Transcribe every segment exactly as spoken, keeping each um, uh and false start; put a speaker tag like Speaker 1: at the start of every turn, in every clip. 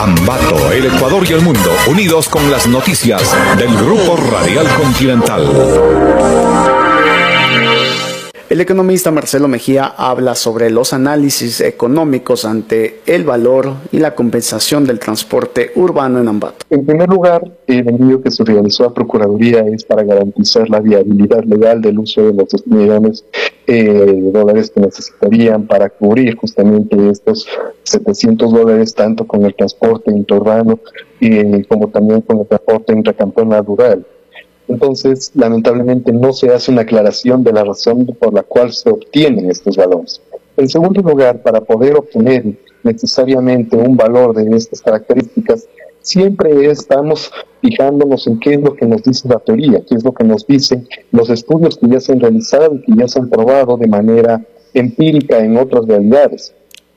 Speaker 1: Ambato, el Ecuador y el mundo, unidos con las noticias del Grupo Radial Continental.
Speaker 2: El economista Marcelo Mejía habla sobre los análisis económicos ante el valor y la compensación del transporte urbano en Ambato.
Speaker 3: En primer lugar, el envío que se realizó a Procuraduría es para garantizar la viabilidad legal del uso de los dos millones eh, de dólares que necesitarían para cubrir justamente estos setecientos dólares, tanto con el transporte interurbano eh, como también con el transporte intracantonal rural. Entonces, lamentablemente no se hace una aclaración de la razón por la cual se obtienen estos valores. En segundo lugar, para poder obtener necesariamente un valor de estas características, siempre estamos fijándonos en qué es lo que nos dice la teoría, qué es lo que nos dicen los estudios que ya se han realizado y que ya se han probado de manera empírica en otras realidades.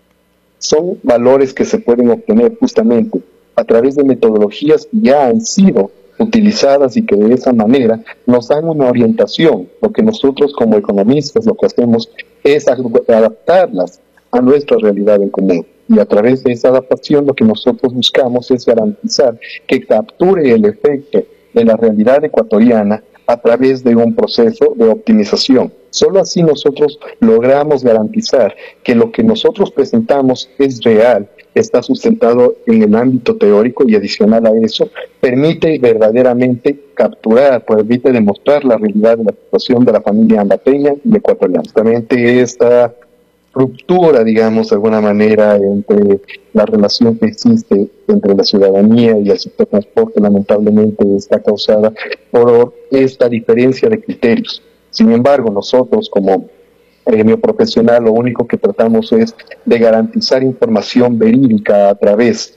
Speaker 3: Son valores que se pueden obtener justamente a través de metodologías que ya han sido utilizadas y que de esa manera nos dan una orientación. Lo que nosotros como economistas lo que hacemos es adaptarlas a nuestra realidad en común, y a través de esa adaptación lo que nosotros buscamos es garantizar que capture el efecto de la realidad ecuatoriana a través de un proceso de optimización. Solo así nosotros logramos garantizar que lo que nosotros presentamos es real, está sustentado en el ámbito teórico, y adicional a eso, permite verdaderamente capturar, permite demostrar la realidad de la situación de la familia ambateña y ecuatoriana. Justamente esta ruptura, digamos, de alguna manera, entre la relación que existe entre la ciudadanía y el sector transporte, lamentablemente está causada por esta diferencia de criterios. Sin embargo, nosotros como gremio profesional lo único que tratamos es de garantizar información verídica a través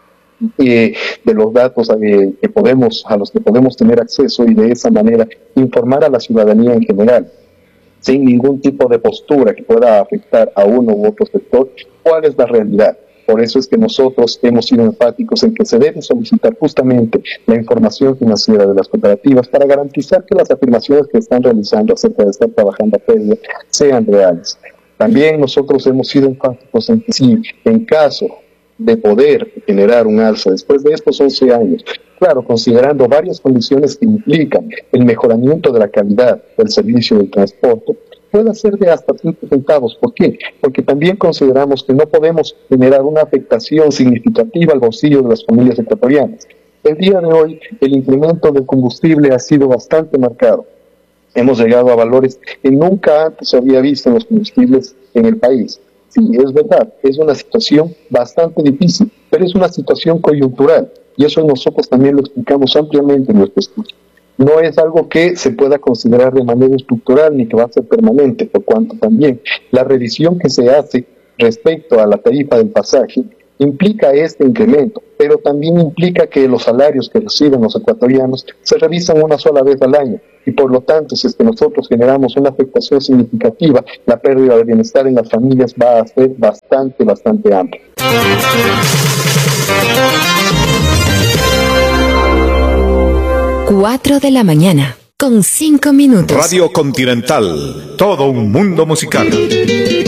Speaker 3: eh, de los datos eh, que podemos, a los que podemos tener acceso, y de esa manera informar a la ciudadanía en general, sin ningún tipo de postura que pueda afectar a uno u otro sector, cuál es la realidad. Por eso es que nosotros hemos sido enfáticos en que se debe solicitar justamente la información financiera de las cooperativas para garantizar que las afirmaciones que están realizando acerca de estar trabajando a pérdida sean reales. También nosotros hemos sido enfáticos en que si en caso de poder generar un alza después de estos once años, claro, considerando varias condiciones que implican el mejoramiento de la calidad del servicio del transporte, puede ser de hasta cinco centavos. ¿Por qué? Porque también consideramos que no podemos generar una afectación significativa al bolsillo de las familias ecuatorianas. El día de hoy, el incremento del combustible ha sido bastante marcado. Hemos llegado a valores que nunca antes se había visto en los combustibles en el país. Sí, es verdad, es una situación bastante difícil, pero es una situación coyuntural, y eso nosotros también lo explicamos ampliamente en nuestro estudio. No es algo que se pueda considerar de manera estructural ni que va a ser permanente, por cuanto también la revisión que se hace respecto a la tarifa del pasaje implica este incremento, pero también implica que los salarios que reciben los ecuatorianos se revisan una sola vez al año, y por lo tanto, si es que nosotros generamos una afectación significativa, la pérdida de bienestar en las familias va a ser bastante, bastante amplia.
Speaker 4: Cuatro de la mañana, con cinco minutos.
Speaker 1: Radio Continental, todo un mundo musical.